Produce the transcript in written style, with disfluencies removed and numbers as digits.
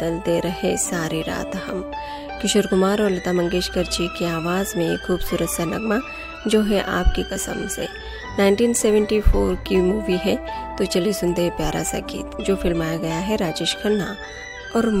बदलते रहे सारी रात हम। किशोर कुमार और लता मंगेशकर जी की आवाज़ में एक खूबसूरत सा नगमा जो है आपकी कसम से। 1974 की मूवी है, तो चलिए सुनते हैं प्यारा सा गीत जो फिल्माया गया है राजेश खन्ना और